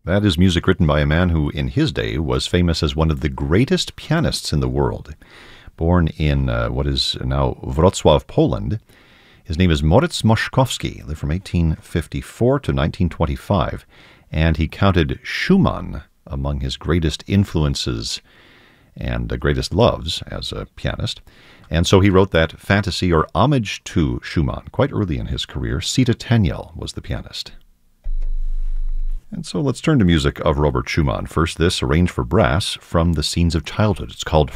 That is music written by a man who, in his day, was famous as one of the greatest pianists in the world. Born in what is now Wrocław, Poland, his name is Moritz Moszkowski, lived from 1854 to 1925, and he counted Schumann among his greatest influences and greatest loves as a pianist. And so he wrote that fantasy or homage to Schumann quite early in his career. Sita Tenjel was the pianist. And so let's turn to music of Robert Schumann. First, this, arranged for brass from the Scenes of Childhood. It's called